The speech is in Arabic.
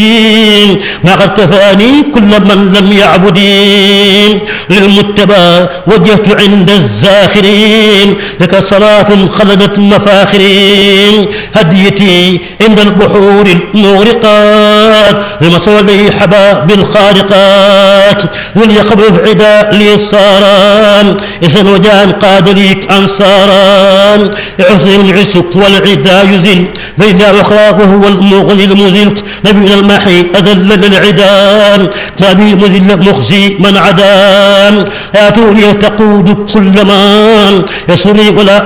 الدين ما قد كفاني كل من لم يعبدين للمتبى وجهت عند الزاخرين لك صلاة خلدت مفاخرين هديتي عند البحور المغرقات لمصولي حباب الخارقات وليقبل عدا لي صاران إذن وجان قاد ليك أنصاران عزل العسك والعدا يزل بين وأخلاقه هو المغني المزل نبينا المحي أذل للعدان نبي مذل مخزي من عدان آتوني تقود كل من يسري ولا